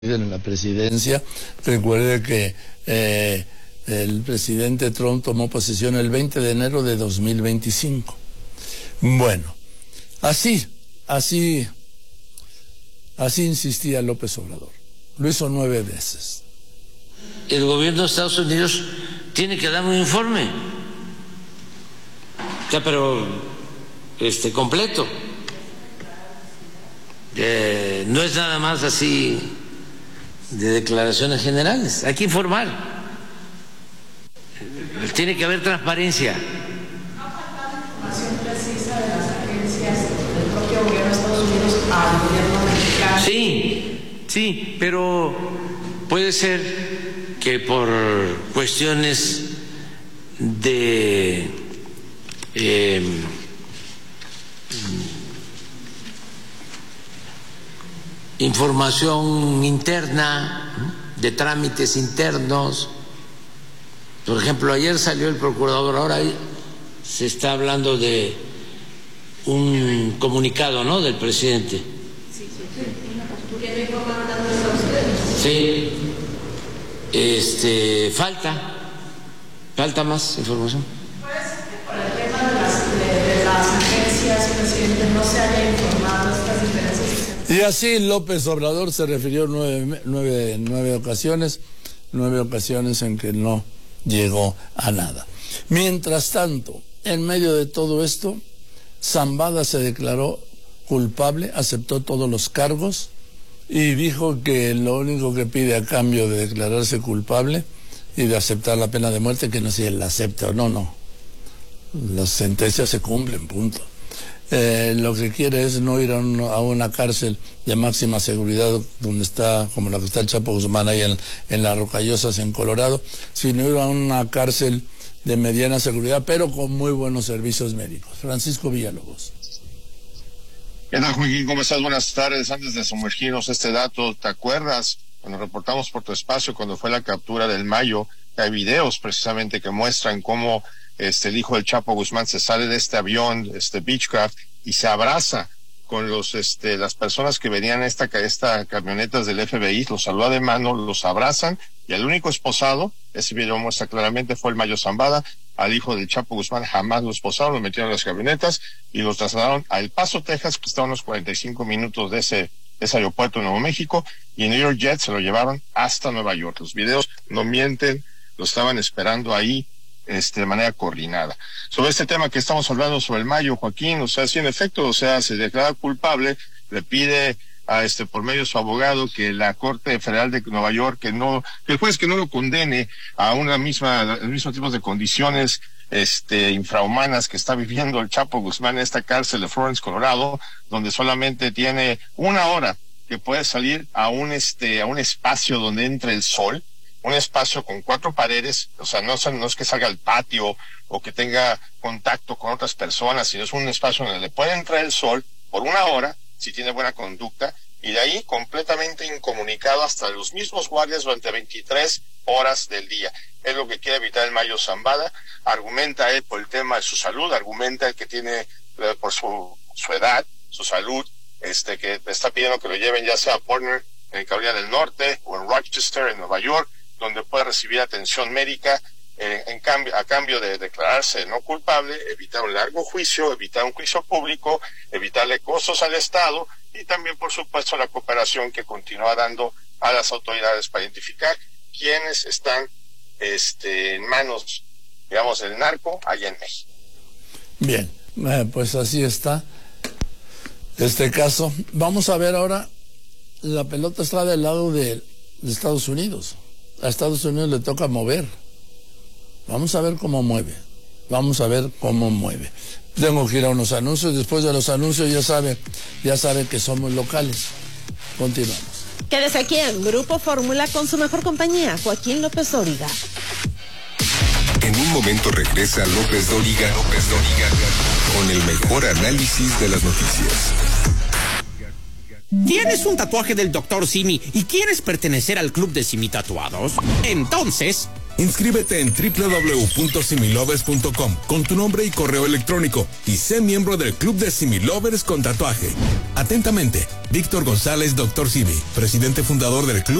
en la presidencia. Recuerde que el presidente Trump tomó posesión el 20 de enero de 2025. Bueno, así insistía López Obrador. Lo hizo 9 veces. El gobierno de Estados Unidos tiene que dar un informe, pero completo. No es nada más así de declaraciones generales, hay que informar. Tiene que haber transparencia. ¿No ha faltado información precisa de las agencias del propio gobierno de Estados Unidos al gobierno mexicano? Sí, pero puede ser que por cuestiones de información interna, de trámites internos. Por ejemplo, ayer salió el procurador, ahora se está hablando de un comunicado, ¿no?, del presidente. Sí. ¿Qué no informaron antes a ustedes? Sí. Falta más información. Puede ser que por el tema de las agencias, presidente, no se haya informado de estas diferencias. Y así López Obrador se refirió nueve ocasiones en que no llegó a nada. Mientras tanto, en medio de todo esto, Zambada se declaró culpable, aceptó todos los cargos y dijo que lo único que pide a cambio de declararse culpable y de aceptar la pena de muerte, que no sé si él la acepta o no. Las sentencias se cumplen, punto. Lo que quiere es no ir a una cárcel de máxima seguridad donde está, como la que está el Chapo Guzmán ahí en las Rocallosas en Colorado, sino ir a una cárcel de mediana seguridad, pero con muy buenos servicios médicos. Francisco Villalobos. ¿Qué tal, Joaquín? ¿Cómo estás? Buenas tardes. Antes de sumergirnos este dato, ¿te acuerdas cuando reportamos por tu espacio cuando fue la captura del Mayo? Hay videos precisamente que muestran cómo el hijo del Chapo Guzmán se sale de este avión, Beechcraft, y se abraza con las personas que venían esta camionetas del FBI, los saluda de mano, los abrazan, y el único esposado, ese video muestra claramente, fue el Mayo Zambada. Al hijo del Chapo Guzmán jamás lo esposaron, lo metieron en las camionetas y lo trasladaron a El Paso, Texas, que está a unos 45 minutos de ese aeropuerto en Nuevo México, y en New York Jet se lo llevaron hasta Nueva York. Los videos no mienten, lo estaban esperando ahí de manera coordinada. Sobre este tema que estamos hablando sobre el Mayo, Joaquín, sí, en efecto, se declara culpable, le pide a por medio de su abogado que la Corte Federal de Nueva York, que el juez que no lo condene a el mismo tipo de condiciones infrahumanas que está viviendo el Chapo Guzmán en esta cárcel de Florence, Colorado, donde solamente tiene 1 hora que puede salir a un espacio donde entre el sol, un espacio con 4 paredes, no es que salga al patio o que tenga contacto con otras personas, sino es un espacio donde le puede entrar el sol por 1 hora, si tiene buena conducta, y de ahí completamente incomunicado hasta los mismos guardias durante 23 horas del día. Es lo que quiere evitar el Mayo Zambada. Argumenta él por el tema de su salud, argumenta el que tiene por su edad, su salud, que está pidiendo que lo lleven ya sea a Portland, en Carolina del Norte, o en Rochester, en Nueva York, donde puede recibir atención médica, a cambio de declararse no culpable, evitar un largo juicio, evitar un juicio público, evitarle costos al Estado y también, por supuesto, la cooperación que continúa dando a las autoridades para identificar quiénes están en manos, digamos, del narco allá en México. Bien, pues así está este caso. Vamos a ver ahora, la pelota está del lado de Estados Unidos. A Estados Unidos le toca mover. Vamos a ver cómo mueve. Tengo que ir a unos anuncios. Después de los anuncios ya sabe que somos locales. Continuamos. Quédese aquí en Grupo Fórmula con su mejor compañía, Joaquín López Dóriga. En un momento regresa López Dóriga con el mejor análisis de las noticias. ¿Tienes un tatuaje del Dr. Simi y quieres pertenecer al club de Simi Tatuados? Entonces, Inscríbete en www.similovers.com con tu nombre y correo electrónico y sé miembro del Club de Similovers con tatuaje. Atentamente, Víctor González, Dr. Simi, presidente fundador del club.